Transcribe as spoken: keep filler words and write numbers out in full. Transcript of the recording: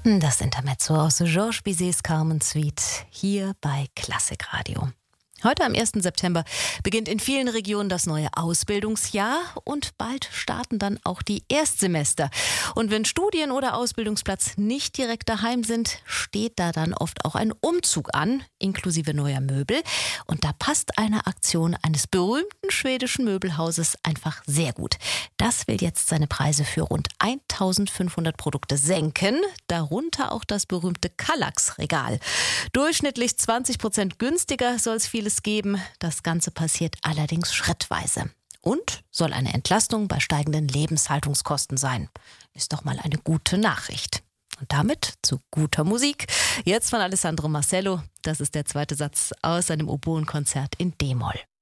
Das Intermezzo aus Georges Bizets Carmen Suite hier bei Klassikradio. Heute am ersten September beginnt in vielen Regionen das neue Ausbildungsjahr und bald starten dann auch die Erstsemester. Und wenn Studien- oder Ausbildungsplatz nicht direkt daheim sind, steht da dann oft auch ein Umzug an, inklusive neuer Möbel. Und da passt eine Aktion eines berühmten schwedischen Möbelhauses einfach sehr gut. Das will jetzt seine Preise für rund eintausendfünfhundert Produkte senken, darunter auch das berühmte Kallax-Regal. Durchschnittlich zwanzig Prozent günstiger soll es vieles geben. Das Ganze passiert allerdings schrittweise. Und soll eine Entlastung bei steigenden Lebenshaltungskosten sein. Ist doch mal eine gute Nachricht. Und damit zu guter Musik. Jetzt von Alessandro Marcello. Das ist der zweite Satz aus seinem Oboenkonzert in D-Moll.